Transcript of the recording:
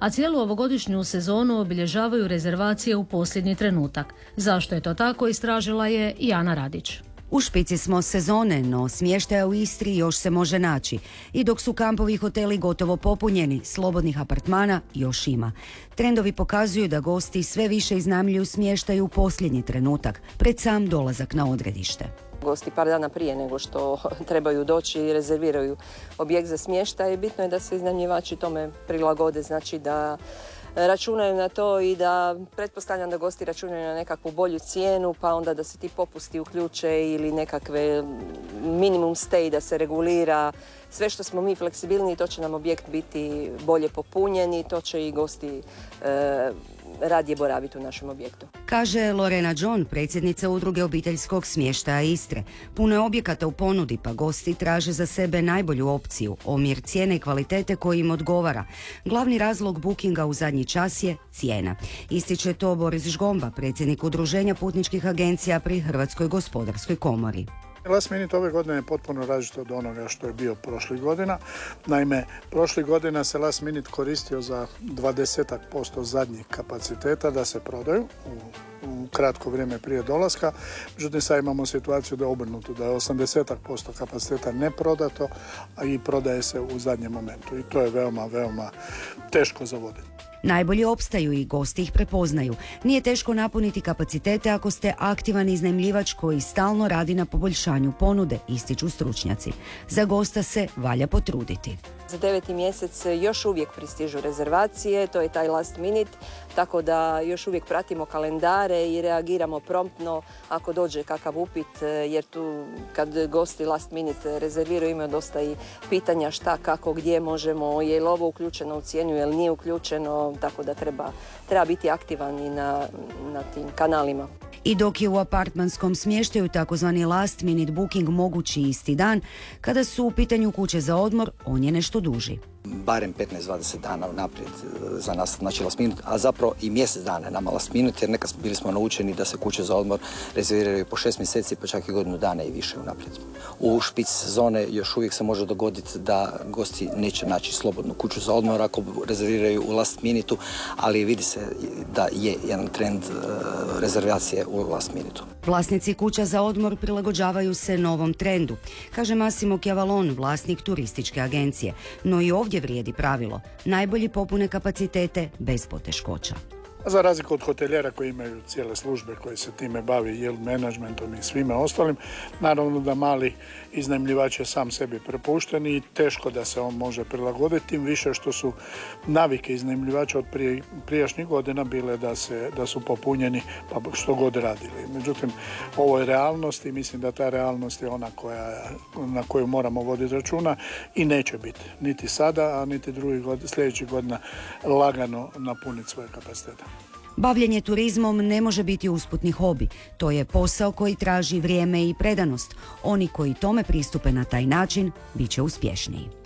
a cijelu ovogodišnju sezonu obilježavaju rezervacije u posljednji trenutak. Zašto je to tako, istražila je Jana Radić. U špici smo sezone, no smještaja u Istri još se može naći. I dok su kampovi i hoteli gotovo popunjeni, slobodnih apartmana još ima. Trendovi pokazuju da gosti sve više iznajmljuju smještaj u posljednji trenutak, pred sam dolazak na odredište. Gosti par dana prije nego što trebaju doći i rezerviraju objekt za smještaj. Bitno je da se iznajmljivači tome prilagode, znači da računaju na to i da pretpostavljam da gosti računaju na nekakvu bolju cijenu, pa onda da se ti popusti uključe ili nekakve minimum stay da se regulira. Sve što smo mi fleksibilni, to će nam objekt biti bolje popunjen i to će i gosti radije boraviti u našem objektu. Kaže Lorena John, predsjednica udruge obiteljskog smještaja Istre. Puno je objekata u ponudi, pa gosti traže za sebe najbolju opciju, omjer cijene i kvalitete koji im odgovara. Glavni razlog bookinga u zadnji čas je cijena. Ističe to Boris Žgomba, predsjednik udruženja putničkih agencija pri Hrvatskoj gospodarskoj komori. Last minute ove godine je potpuno različito od onoga što je bio prošlih godina. Naime, prošlih godina se last minute koristio za 20% zadnjih kapaciteta da se prodaju u kratko vrijeme prije dolaska. Međutim, sad imamo situaciju da je obrnuto, da je 80% kapaciteta neprodato, a i prodaje se u zadnjem momentu. I to je veoma, veoma teško za voditi. Najbolje opstaju i gosti ih prepoznaju. Nije teško napuniti kapacitete ako ste aktivan iznajmljivač koji stalno radi na poboljšanju ponude, ističu stručnjaci. Za gosta se valja potruditi. Za 9. mjesec još uvijek pristižu rezervacije, to je taj last minute, tako da još uvijek pratimo kalendare i reagiramo promptno ako dođe kakav upit, jer tu kad gosti last minute rezerviraju imaju dosta i pitanja šta, kako, gdje možemo, je li ovo uključeno u cijenu, je li nije uključeno, tako da treba biti aktivan i na tim kanalima. I dok je u apartmanskom smještaju takozvani last minute booking mogući isti dan, kada su u pitanju kuće za odmor, on je nešto duži. Barem 15-20 dana naprijed za nas, znači last minute, a zapravo i mjesec dana je nama last minute, jer nekad bili smo naučeni da se kuće za odmor rezerviraju po 6 mjeseci, pa čak i godinu dana i više unaprijed. U špici sezone još uvijek se može dogoditi da gosti neće naći slobodnu kuću za odmor ako rezerviraju u last minutu, ali vidi se da je jedan trend rezervacije u last minutu. Vlasnici kuća za odmor prilagođavaju se novom trendu, kaže Massimo Chiavalon, vlasnik turističke agencije. No i ovdje vrijedi pravilo, najbolji popune kapacitete bez poteškoća. Za razliku od hotelijera koji imaju cijele službe koje se time bavi yield managementom i svime ostalim, naravno da mali iznajmljivač je sam sebi prepušten i teško da se on može prilagoditi, tim više što su navike iznajmljivača od prijašnjih godina bile da su popunjeni pa što god radili. Međutim, ovo je realnost i mislim da ta realnost je ona na koju moramo voditi računa i neće biti niti sada, a niti sljedećih godina lagano napuniti svoje kapacitete. Bavljenje turizmom ne može biti usputni hobi. To je posao koji traži vrijeme i predanost. Oni koji tome pristupe na taj način bit će uspješniji.